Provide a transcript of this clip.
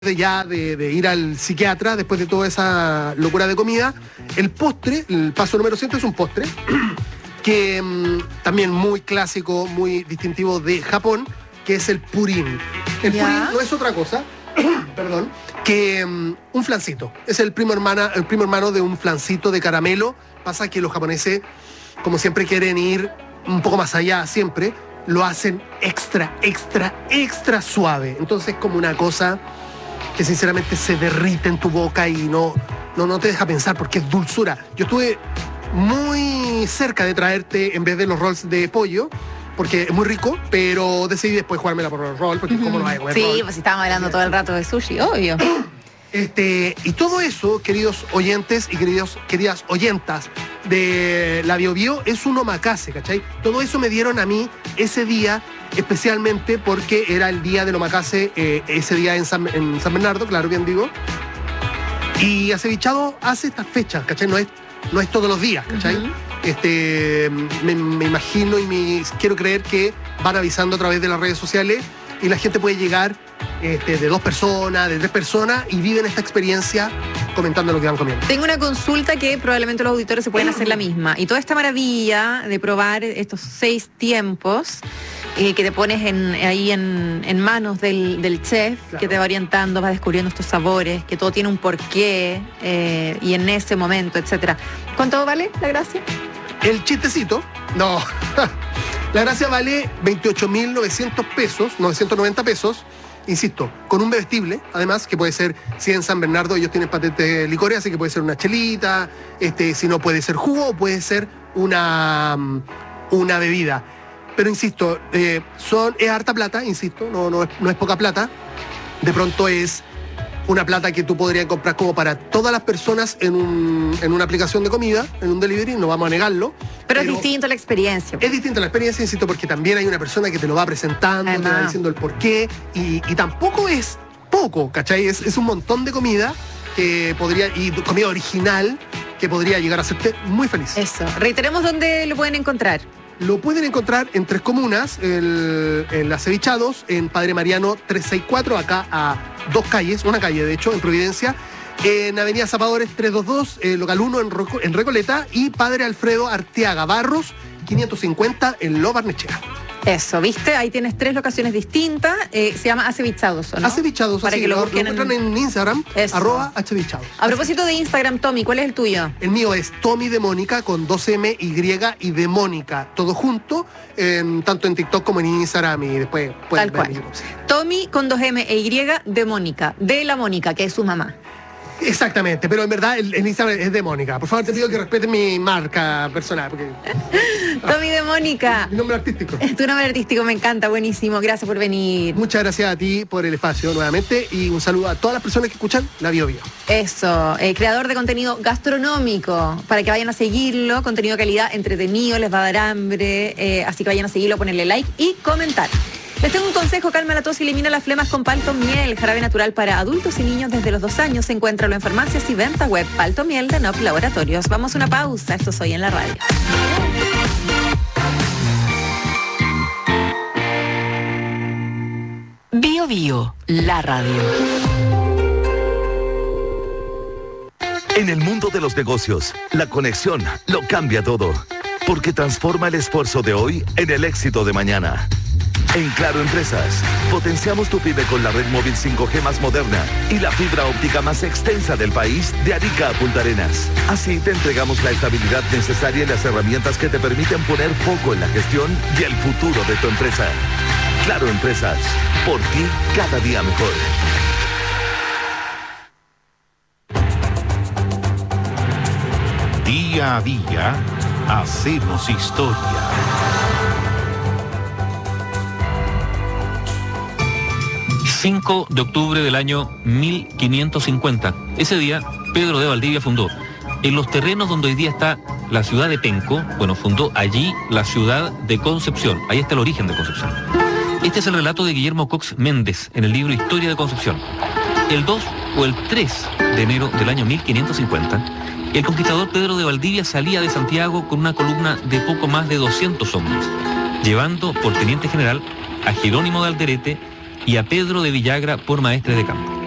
de ir al psiquiatra después de toda esa locura de comida. El postre, el paso número 100 es un postre que también muy clásico, muy distintivo de Japón, que es el purín. El purín no es otra cosa, perdón, que un flancito. Es el primo hermano de un flancito de caramelo. Pasa que los japoneses, como siempre, quieren ir un poco más allá, siempre lo hacen extra suave. Entonces, como una cosa que sinceramente se derrite en tu boca y no te deja pensar porque es dulzura. Yo estuve muy cerca de traerte en vez de los rolls de pollo, porque es muy rico, pero decidí después jugármela por los rolls, porque como no hay comer sí, roll. pues si estábamos hablando todo el rato de sushi, obvio. Y todo eso, queridos oyentes y queridas oyentas de la Bio Bio, es un omakase, ¿cachai? Todo eso me dieron a mí ese día, especialmente porque era el día del omakase, ese día en San Bernardo, claro, bien digo. Y Acevichado hace estas fechas, ¿cachai? No es todos los días, ¿cachai? Me imagino y quiero creer que van avisando a través de las redes sociales y la gente puede llegar de 2 personas, de 3 personas y viven esta experiencia comentando lo que van comiendo. Tengo una consulta que probablemente los auditores se pueden hacer la misma. Y toda esta maravilla de probar estos 6 tiempos que te pones ahí en manos del chef, claro, que te va orientando, va descubriendo estos sabores, que todo tiene un porqué y en ese momento, etcétera. ¿Cuánto vale la gracia? El chistecito, no. La gracia vale 28.900 pesos, 990 pesos. Insisto, con un bebestible, además, que puede ser, si en San Bernardo ellos tienen patente de licores, así que puede ser una chelita, si no puede ser jugo o puede ser una bebida. Pero insisto, es harta plata, insisto, no es poca plata. De pronto es una plata que tú podrías comprar como para todas las personas en una aplicación de comida, en un delivery, no vamos a negarlo. Pero es distinto la experiencia. Es distinta la experiencia, insisto, porque también hay una persona que te lo va presentando, te va diciendo el porqué, y tampoco es poco, ¿cachai? Es un montón de comida que podría, y comida original, que podría llegar a hacerte muy feliz. Eso. Reiteremos dónde lo pueden encontrar. Lo pueden encontrar en 3 comunas, en Acevichados, en Padre Mariano 364, acá a 2 calles, una calle de hecho, en Providencia, en Avenida Zapadores 322, local 1 en Recoleta, y Padre Alfredo Arteaga Barros 550 en Lo Barnechea. Eso, ¿viste? Ahí tienes 3 locaciones distintas. Se llama Acevichados, ¿no? Acevichados, para así, que lo busquen encuentran en Instagram, @acevichados. A propósito de Instagram, Tommy, ¿cuál es el tuyo? El mío es Tommy de Mónica con 2M, Y y de Mónica, todo junto, tanto en TikTok como en Instagram, y después pueden tal cual. Tommy con 2M e Y de Mónica, de la Mónica, que es su mamá. Exactamente, pero en verdad el Instagram es de Mónica. Por favor, te pido que respeten mi marca personal. Porque, Tommy de Mónica. Mi nombre artístico. Tu nombre artístico me encanta, buenísimo. Gracias por venir. Muchas gracias a ti por el espacio nuevamente y un saludo a todas las personas que escuchan La Bio Bio. Eso, creador de contenido gastronómico, para que vayan a seguirlo, contenido de calidad, entretenido, les va a dar hambre, así que vayan a seguirlo, ponerle like y comentar. Les tengo un consejo: calma la tos y elimina las flemas con Palto Miel, jarabe natural para adultos y niños desde los 2 años. Encuéntralo en farmacias y venta web. Palto Miel de NOP Laboratorios. Vamos a una pausa, esto es Hoy en la Radio. Bio Bio, la radio. En el mundo de los negocios, la conexión lo cambia todo, porque transforma el esfuerzo de hoy en el éxito de mañana. En Claro Empresas, potenciamos tu pyme con la red móvil 5G más moderna y la fibra óptica más extensa del país, de Arica a Punta Arenas. Así te entregamos la estabilidad necesaria y las herramientas que te permiten poner foco en la gestión y el futuro de tu empresa. Claro Empresas, por ti cada día mejor. Día a día, hacemos historia. 5 de octubre del año 1550. Ese día, Pedro de Valdivia fundó, en los terrenos donde hoy día está la ciudad de Penco, fundó allí la ciudad de Concepción. Ahí está el origen de Concepción. Este es el relato de Guillermo Cox Méndez en el libro Historia de Concepción. El 2 o el 3 de enero del año 1550, el conquistador Pedro de Valdivia salía de Santiago con una columna de poco más de 200 hombres, llevando por teniente general a Jerónimo de Alderete y a Pedro de Villagra por maestre de campo.